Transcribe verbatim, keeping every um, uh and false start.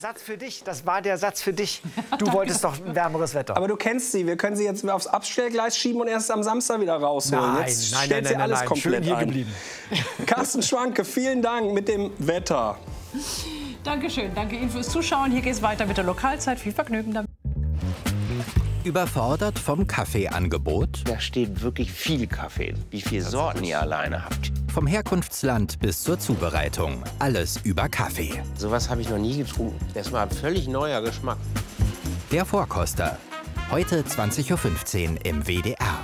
Satz für dich, das war der Satz für dich. Du wolltest doch ein wärmeres Wetter. Aber du kennst sie, wir können sie jetzt aufs Abstellgleis schieben und erst am Samstag wieder rausholen. Nein, jetzt nein, stellt nein, sie nein, alles nein, komplett schön hier ein. geblieben. Carsten Schwanke, vielen Dank mit dem Wetter. Dankeschön, danke Ihnen fürs Zuschauen. Hier geht es weiter mit der Lokalzeit. Viel Vergnügen damit. Überfordert vom Kaffeeangebot? Da steht wirklich viel Kaffee. Wie viele Sorten ihr alleine habt. Vom Herkunftsland bis zur Zubereitung. Alles über Kaffee. Sowas habe ich noch nie getrunken. Das war ein völlig neuer Geschmack. Der Vorkoster. Heute zwanzig Uhr fünfzehn im W D R.